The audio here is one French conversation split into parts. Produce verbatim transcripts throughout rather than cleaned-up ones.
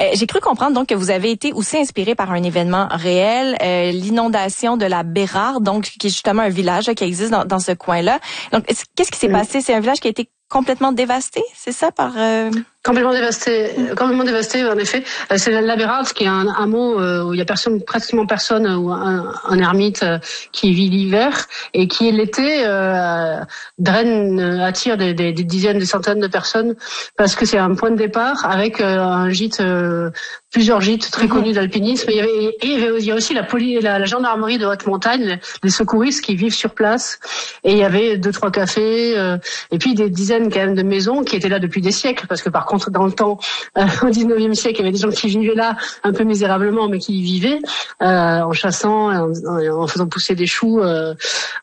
Euh, j'ai cru comprendre donc que vous avez été aussi inspiré par un événement réel, euh, l'inondation de la Bérarde, donc qui est justement un village là, qui existe dans, dans ce coin-là. Donc, qu'est-ce qui s'est oui. passé? C'est un village qui a été complètement dévasté, c'est ça, par... Euh... Complètement dévasté, complètement dévasté en effet. C'est la Bérarde, qui est un hameau où il y a personne, pratiquement personne, ou un, un ermite qui vit l'hiver et qui l'été euh, draine, attire des, des, des dizaines, des centaines de personnes parce que c'est un point de départ avec euh, un gîte, euh, plusieurs gîtes très connus d'alpinisme. Il y avait, et il y avait il y a aussi la, poli, la, la gendarmerie de haute montagne, les secouristes qui vivent sur place. Et il y avait deux, trois cafés euh, et puis des dizaines quand même de maisons qui étaient là depuis des siècles parce que par contre dans le temps, euh, au dix-neuvième siècle, il y avait des gens qui vivaient là un peu misérablement, mais qui y vivaient euh, en chassant, en, en faisant pousser des choux. Euh,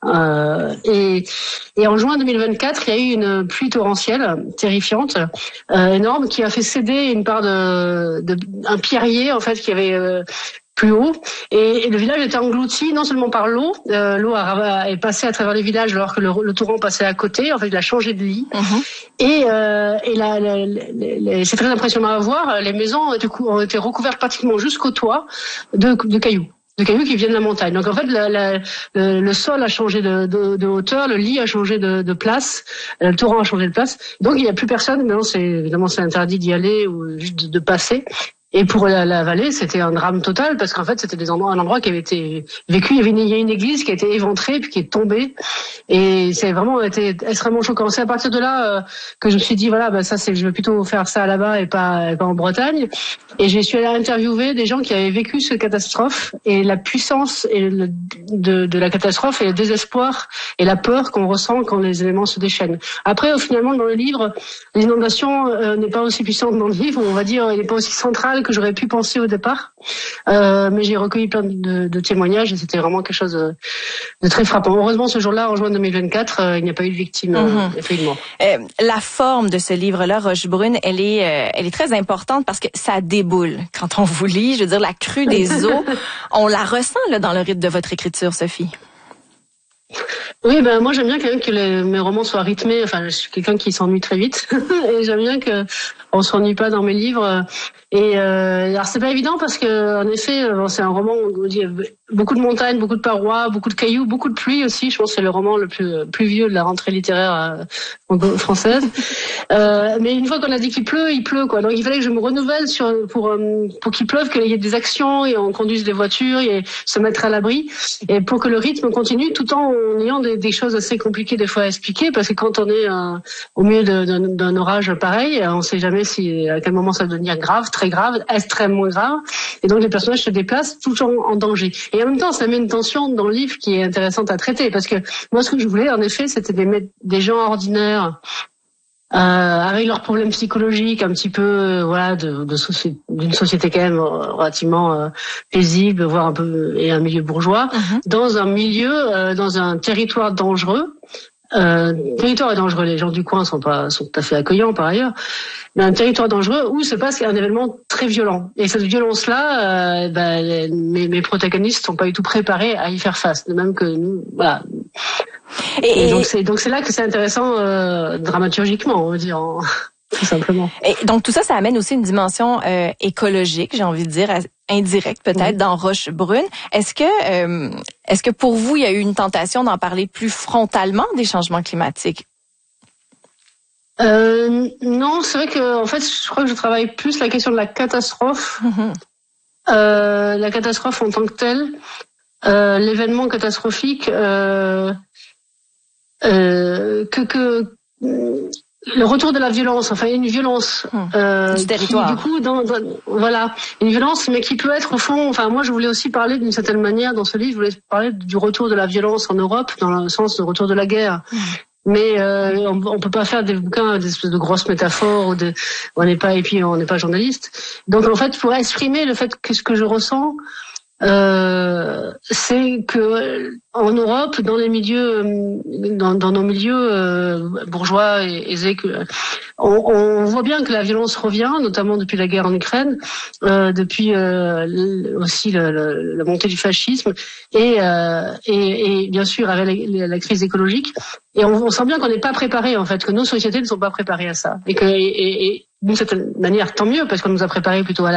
euh, et, et en juin deux mille vingt-quatre, il y a eu une pluie torrentielle terrifiante, euh, énorme, qui a fait céder une part de, de un pierrier en fait qui avait euh, plus haut, et, et le village était englouti non seulement par l'eau, euh, l'eau a, est passée à travers les villages alors que le, le torrent passait à côté, en fait il a changé de lit, mm-hmm. et, euh, et la, la, la, la, c'est très impressionnant à voir, les maisons ont été, ont été recouvertes pratiquement jusqu'au toit de, de cailloux. de cailloux qui viennent de la montagne. Donc en fait, la, la, le, le sol a changé de, de, de hauteur, le lit a changé de, de place, le torrent a changé de place. Donc il n'y a plus personne. Maintenant, c'est évidemment c'est interdit d'y aller ou juste de, de passer. Et pour la, la vallée, c'était un drame total parce qu'en fait, c'était des endroits, un endroit qui avait été vécu. Il y avait une, il y a une église qui a été éventrée puis qui est tombée. Et c'est vraiment été extrêmement choquant. C'est à partir de là euh, que je me suis dit voilà, bah ça c'est, je vais plutôt faire ça là-bas et pas, et pas en Bretagne. Et je suis allée interviewer des gens qui avaient vécu cette catastrophe et la puissance et le, de, de la catastrophe et le désespoir et la peur qu'on ressent quand les éléments se déchaînent. Après, finalement, dans le livre, l'inondation euh, n'est pas aussi puissante dans le livre. On va dire, elle n'est pas aussi centrale que j'aurais pu penser au départ, euh, mais j'ai recueilli plein de, de témoignages et c'était vraiment quelque chose de, de très frappant. Heureusement, ce jour-là, en juin deux mille vingt-quatre, euh, il n'y a pas eu de victime, mm-hmm. euh, il n'y a pas eu de mort. Euh, la forme de ce livre-là, Rochebrune, elle est, euh, elle est très importante parce que ça déboule. Quand on vous lit, je veux dire, la crue des eaux, on la ressent là dans le rythme de votre écriture, Sophie. Oui, ben moi j'aime bien quand même que les, mes romans soient rythmés. Enfin, je suis quelqu'un qui s'ennuie très vite et j'aime bien que on s'ennuie pas dans mes livres. Et euh, alors c'est pas évident parce que en effet, bon, c'est un roman où il y a beaucoup de montagnes, beaucoup de parois, beaucoup de cailloux, beaucoup de pluie aussi. Je pense que c'est le roman le plus plus vieux de la rentrée littéraire euh, française. Euh, mais une fois qu'on a dit qu'il pleut, il pleut quoi. Donc il fallait que je me renouvelle sur pour euh, pour qu'il pleuve, qu'il y ait des actions et on conduise des voitures et se mettre à l'abri et pour que le rythme continue tout en ayant des, des choses assez compliquées des fois à expliquer parce que quand on est euh, au milieu de, de, d'un orage pareil, on sait jamais si à quel moment ça va devenir grave, très grave, extrêmement grave, et donc les personnages se déplacent toujours en danger. Et en même temps, ça met une tension dans le livre qui est intéressante à traiter parce que moi, ce que je voulais, en effet, c'était des, des gens ordinaires. Euh, avec leurs problèmes psychologiques un petit peu euh, voilà de, de soci... d'une société quand même relativement euh, paisible, voire un peu et un milieu bourgeois, mm-hmm. dans un milieu euh, dans un territoire dangereux. Euh, territoire est dangereux, les gens du coin sont pas sont tout à fait accueillants par ailleurs, mais un territoire dangereux où se passe un événement très violent. Et cette violence-là, euh, bah, les, mes, mes protagonistes sont pas du tout préparés à y faire face, de même que nous. Voilà. Et, et donc c'est donc c'est là que c'est intéressant euh, dramaturgiquement, on va dire. En... tout simplement. Et donc tout ça, ça amène aussi une dimension euh, écologique, j'ai envie de dire, indirecte peut-être, mmh. dans Rochebrune. Est-ce que euh, est-ce que pour vous, il y a eu une tentation d'en parler plus frontalement des changements climatiques? Euh, non, c'est vrai que en fait, je crois que je travaille plus la question de la catastrophe, mmh. euh, la catastrophe en tant que telle, euh, l'événement catastrophique, euh, euh, que que le retour de la violence, enfin une violence euh, du territoire. Qui, du coup, dans, dans, voilà, une violence, mais qui peut être au fond. Enfin, moi, je voulais aussi parler d'une certaine manière dans ce livre. Je voulais parler du retour de la violence en Europe, dans le sens du retour de la guerre. Mmh. Mais euh, on, on peut pas faire des bouquins, des espèces de grosses métaphores ou de, on n'est pas et puis on n'est pas journaliste. Donc en fait, pour exprimer le fait que ce que je ressens. Euh, c'est que en Europe, dans les milieux, dans, dans nos milieux euh, bourgeois et aisés, que, on, on voit bien que la violence revient, notamment depuis la guerre en Ukraine, euh, depuis euh, aussi le, le, la montée du fascisme et, euh, et, et bien sûr avec la, la crise écologique. Et on, on sent bien qu'on n'est pas préparé en fait, que nos sociétés ne sont pas préparées à ça, et que et, et, d'une certaine manière, tant mieux parce qu'on nous a préparé plutôt à la